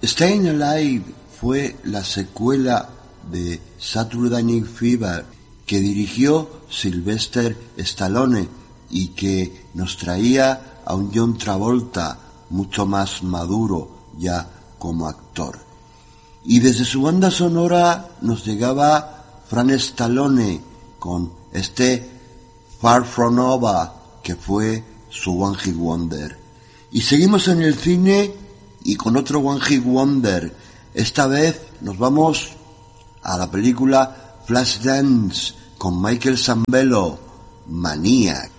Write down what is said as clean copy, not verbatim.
Staying Alive fue la secuela de Saturday Night Fever que dirigió Sylvester Stallone y que nos traía a un John Travolta mucho más maduro ya como actor. Y desde su banda sonora nos llegaba Frank Stallone con este Far From Over, que fue su One Hit Wonder. Y seguimos en el cine y con otro One Hit Wonder. Esta vez nos vamos a la película Flashdance con Michael Sambello, Maniac.